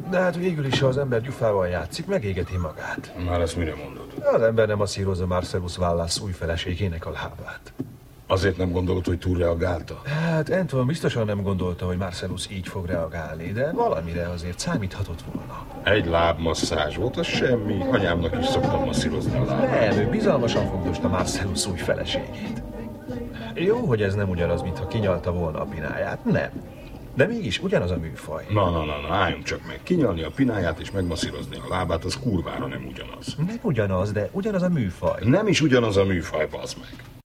De hát végül is, ha az ember gyufával játszik, megégeti magát. Már ezt mire mondod? Az ember nem masszírozza Marcellus Wallace új feleségének a lábát. Azért nem gondolod, hogy túlreagálta? Hát Anton biztosan nem gondolta, hogy Marcellus így fog reagálni, de valamire azért számíthatott volna. Egy lábmasszázs volt, az semmi. Anyámnak is szoktam masszírozni a lábát. Nem, ő bizalmasan fogdosta Marcellus új feleségét. Jó, hogy ez nem ugyanaz, mintha kinyalta volna a pináját, nem. De mégis ugyanaz a műfaj. Na, álljunk csak meg. Kinyalni a pináját és megmasszírozni a lábát, az kurvára nem ugyanaz. Nem ugyanaz, de ugyanaz a műfaj. Nem is ugyanaz a műfaj, bazd meg.